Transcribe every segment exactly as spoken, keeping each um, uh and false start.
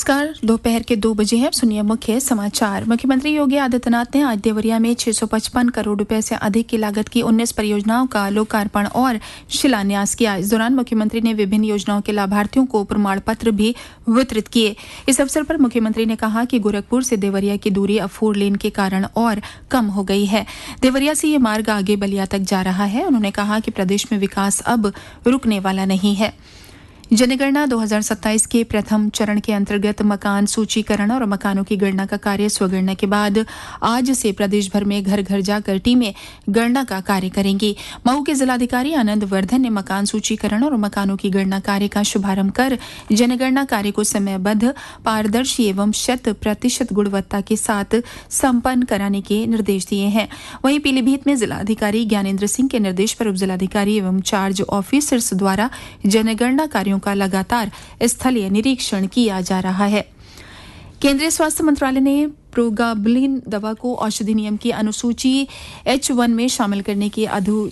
नमस्कार। दोपहर के दो बजे हैं। सुनिए मुख्य समाचार। मुख्यमंत्री योगी आदित्यनाथ ने आज देवरिया में छह सौ पचपन करोड़ रुपए से अधिक की लागत की उन्नीस परियोजनाओं का लोकार्पण और शिलान्यास किया। इस दौरान मुख्यमंत्री ने विभिन्न योजनाओं के लाभार्थियों को प्रमाण पत्र भी वितरित किए। इस अवसर पर मुख्यमंत्री ने कहा कि गोरखपुर से देवरिया की दूरी अब फोर लेन के कारण और कम हो गई है। देवरिया से ये मार्ग आगे बलिया तक जा रहा है। उन्होंने कहा कि प्रदेश में विकास अब रुकने वाला नहीं है। जनगणना दो हज़ार सत्ताईस के प्रथम चरण के अंतर्गत मकान सूचीकरण और मकानों की गणना का कार्य स्वगणना के बाद आज से प्रदेश भर में घर घर जाकर टीमें गणना का कार्य करेंगी। मऊ के जिलाधिकारी आनंद वर्धन ने मकान सूचीकरण और मकानों की गणना कार्य का शुभारंभ कर जनगणना कार्य को समयबद्ध, पारदर्शी एवं शत प्रतिशत गुणवत्ता के साथ संपन्न कराने के निर्देश दिए हैं। वहीं पीलीभीत में जिलाधिकारी ज्ञानेंद्र सिंह के निर्देश पर उप जिलाधिकारी एवं चार्ज ऑफिसर्स द्वारा जनगणना कार्यों का लगातार स्थलीय निरीक्षण किया जा रहा है। केंद्रीय स्वास्थ्य मंत्रालय ने प्रोगाबलिन दवा को औषधि नियम की अनुसूची एच वन में शामिल करने की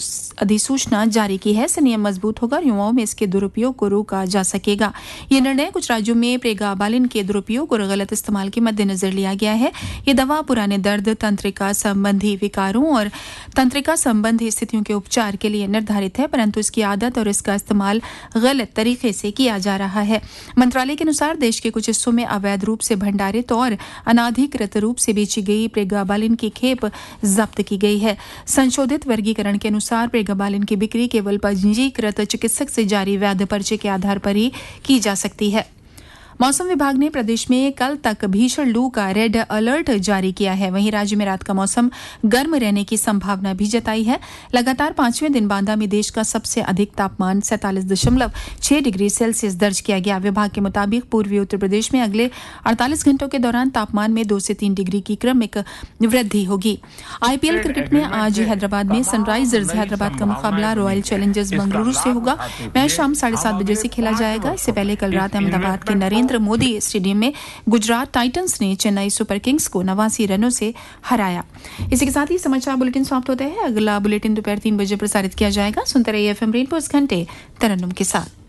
अधिसूचना जारी की है। इससे नियम मजबूत होगा और युवाओं में इसके दुरुपयोग को रोका जा सकेगा। ये निर्णय कुछ राज्यों में प्रेगाबालिन के दुरुपयोग और गलत इस्तेमाल के मद्देनजर लिया गया है। ये दवा पुराने दर्द, तंत्रिका संबंधी विकारों और तंत्रिका संबंधी स्थितियों के उपचार के लिए निर्धारित है, परंतु इसकी आदत और इसका इस्तेमाल गलत तरीके से किया जा रहा है। मंत्रालय के अनुसार देश के कुछ हिस्सों में अवैध रूप से भंडारित और अनाधिकृत रूप से बेची गई प्रेगाबालिन की खेप जब्त की गई है। संशोधित वर्गीकरण के अनुसार प्रेगाबालिन की बिक्री केवल पंजीकृत चिकित्सक से जारी वैध पर्चे के आधार पर ही की जा सकती है। मौसम विभाग ने प्रदेश में कल तक भीषण लू का रेड अलर्ट जारी किया है। वहीं राज्य में रात का मौसम गर्म रहने की संभावना भी जताई है। लगातार पांचवें दिन बांदा में देश का सबसे अधिक तापमान सैंतालीस दशमलव छह डिग्री सेल्सियस दर्ज किया गया। विभाग के मुताबिक पूर्वी उत्तर प्रदेश में अगले अड़तालीस घंटों के दौरान तापमान में दो से तीन डिग्री की क्रमिक वृद्धि होगी। आईपीएल क्रिकेट में आज हैदराबाद में सनराइजर्स हैदराबाद का मुकाबला रॉयल चैलेंजर्स बेंगलुरु से होगा। मैच शाम साढ़े सात बजे से खेला जाएगा। इससे पहले कल रात अहमदाबाद के नरेंद्र मोदी स्टेडियम में गुजरात टाइटंस ने चेन्नई सुपर किंग्स को नवासी रनों से हराया। इसी के साथ ही समाचार बुलेटिन समाप्त होता है। अगला बुलेटिन दोपहर तीन बजे प्रसारित किया जाएगा। सुनते रहिए एफएम रेनबो इस घंटे तरन्नुम के साथ।